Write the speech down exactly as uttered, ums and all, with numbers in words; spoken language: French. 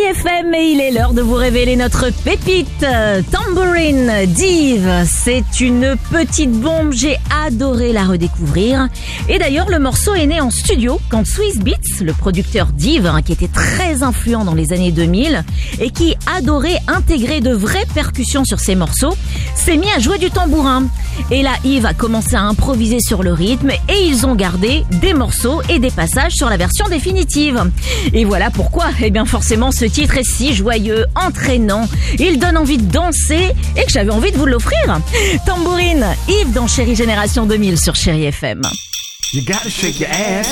F M et il est l'heure de vous révéler notre pépite. Tambourine d'Yves, c'est une petite bombe, j'ai adoré la redécouvrir. Et d'ailleurs, le morceau est né en studio quand Swizz Beatz, le producteur d'Yves, hein, qui était très influent dans les années deux mille et qui adorait intégrer de vraies percussions sur ses morceaux, s'est mis à jouer du tambourin. Et là, Yves a commencé à improviser sur le rythme et ils ont gardé des morceaux et des passages sur la version définitive. Et voilà pourquoi, eh bien forcément, ce titre est si joyeux, entraînant, il donne envie de danser et que j'avais envie de vous l'offrir. Tambourine, Yves dans Chérie Génération deux mille sur Chérie F M. You gotta shake your ass.